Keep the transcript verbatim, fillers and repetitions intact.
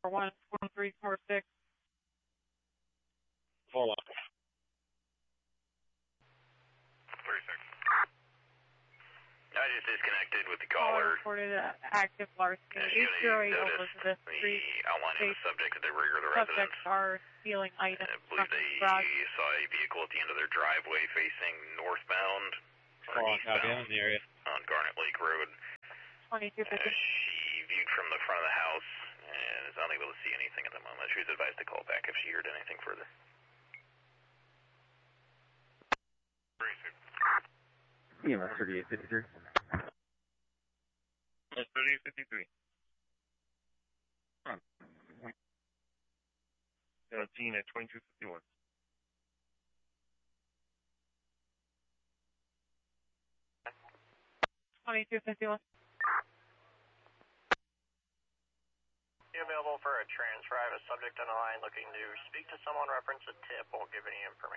one, one, three, four, six. Hold on. thirty-six. I just disconnected with the caller. Reported active larceny. eight zero eight Elizabeth Street. The outline of the subject at the rear of the residence. Subjects are stealing items. I believe they saw a vehicle at the end of their driveway facing northbound or oh, eastbound in the area. on Garnet Lake Road. twenty-two fifty. Uh, she viewed from the front of the house and is unable to see anything at the moment. She was advised to call back if she heard anything further. E M S thirty-eight fifty-three. thirty-eight fifty-three. seventeen at twenty-two fifty-one. twenty-two fifty-one. Available for a transfer. I have a subject on the line looking to speak to someone, reference a tip. Won't give any information.